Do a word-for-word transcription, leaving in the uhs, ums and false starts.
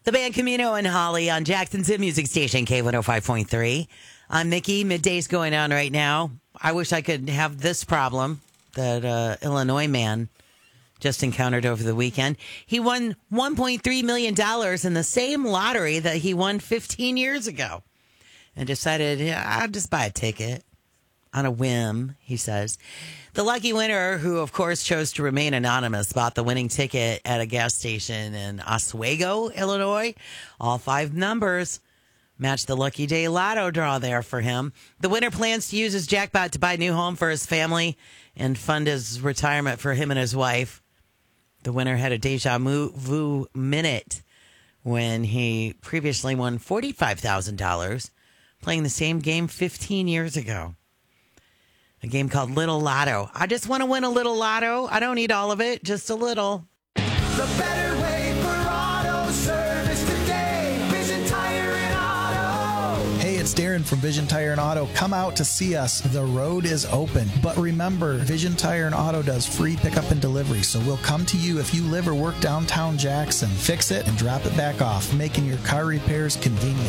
The band Camino and Holly on Jackson's Hit Music Station, K one oh five point three. I'm Nikki. Midday's going on right now. I wish I could have this problem that uh, Illinois man just encountered over the weekend. He won one point three million dollars in the same lottery that he won fifteen years ago and decided, yeah, I'll just buy a ticket on a whim, he says. The lucky winner, who of course chose to remain anonymous, bought the winning ticket at a gas station in Oswego, Illinois. All five numbers matched the Lucky Day Lotto draw there for him. The winner plans to use his jackpot to buy a new home for his family and fund his retirement for him and his wife. The winner had a deja vu minute when he previously won forty-five thousand dollars playing the same game fifteen years ago. A game called Little Lotto. I just want to win a little lotto. I don't need all of it, just a little. The better way for auto service today. Vision Tire and Auto. Hey, it's Darren from Vision Tire and Auto. Come out to see us. The road is open. But remember, Vision Tire and Auto does free pickup and delivery. So we'll come to you if you live or work downtown Jackson. Fix it and drop it back off, making your car repairs convenient.